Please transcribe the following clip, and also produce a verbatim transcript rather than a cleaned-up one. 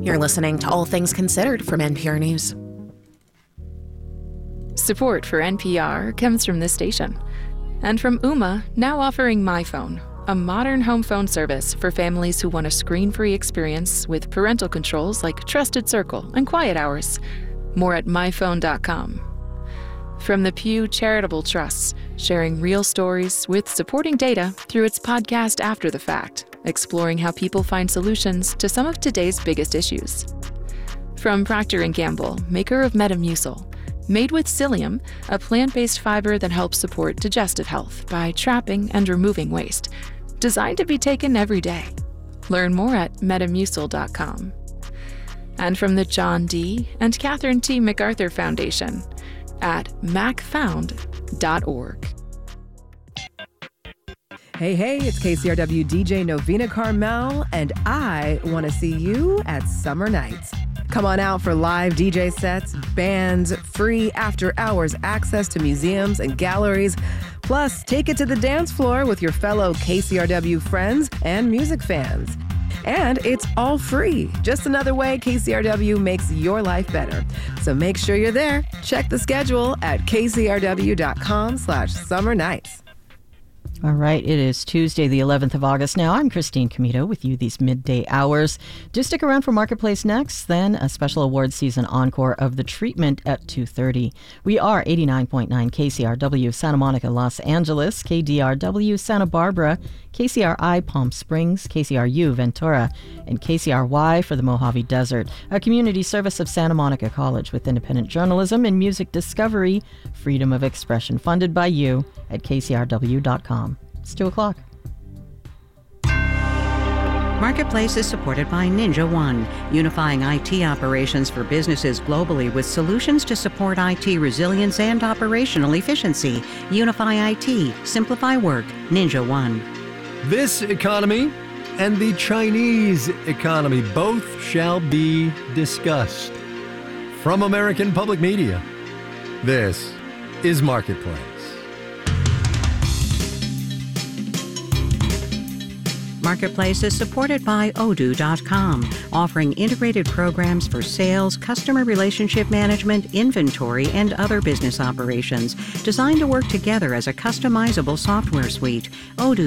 You're listening to All Things Considered from N P R News. Support for N P R comes from this station and from Ooma, now offering MyPhone, a modern home phone service for families who want a screen-free experience with parental controls like Trusted Circle and Quiet Hours. More at my phone dot com. From the Pew Charitable Trusts, sharing real stories with supporting data through its podcast After the Fact, exploring how people find solutions to some of today's biggest issues. From Procter and Gamble, maker of Metamucil, made with psyllium, a plant-based fiber that helps support digestive health by trapping and removing waste, designed to be taken every day. Learn more at metamucil dot com. And from the John D. and Catherine T. MacArthur Foundation at mac found dot org. Hey, hey, it's K C R W D J Novena Carmel, and I want to see you at Summer Nights. Come on out for live D J sets, bands, free after-hours access to museums and galleries. Plus, take it to the dance floor with your fellow K C R W friends and music fans. And it's all free. Just another way K C R W makes your life better. So make sure you're there. Check the schedule at k c r w dot com slash summer nights. All right, it is Tuesday, the eleventh of August now. I'm Christine Comito with you these midday hours. Do stick around for Marketplace next, then a special awards season encore of The Treatment at two thirty. We are eighty-nine point nine K C R W Santa Monica, Los Angeles, K D R W Santa Barbara, K C R I Palm Springs, K C R U Ventura, and K C R Y for the Mojave Desert, a community service of Santa Monica College with independent journalism and music discovery, freedom of expression, funded by you at k c r w dot com. It's two o'clock. Marketplace is supported by Ninja One, unifying I T operations for businesses globally with solutions to support I T resilience and operational efficiency. Unify I T, simplify work, Ninja One. This economy and the Chinese economy both shall be discussed. From American Public Media, this is Marketplace. Marketplace is supported by odoo dot com, offering integrated programs for sales, customer relationship management, inventory, and other business operations, designed to work together as a customizable software suite. Odoo